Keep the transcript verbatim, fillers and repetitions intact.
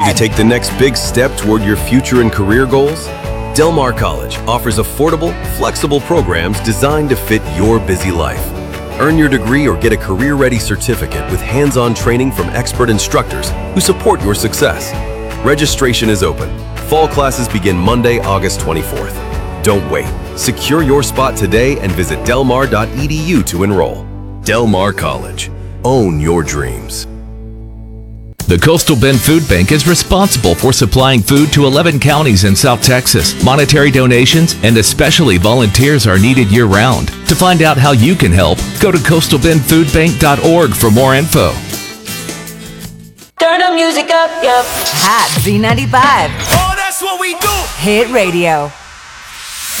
Ready to take the next big step toward your future and career goals? Del Mar College offers affordable, flexible programs designed to fit your busy life. Earn your degree or get a career-ready certificate with hands-on training from expert instructors who support your success. Registration is open. Fall classes begin Monday, August twenty-fourth. Don't wait. Secure your spot today and visit delmar dot e d u to enroll. Del Mar College. Own your dreams. The Coastal Bend Food Bank is responsible for supplying food to eleven counties in South Texas. Monetary donations and especially volunteers are needed year-round. To find out how you can help, go to coastal bend food bank dot org for more info. Turn the music up, yep. Hot Z ninety-five. Oh, that's what we do. Hit radio.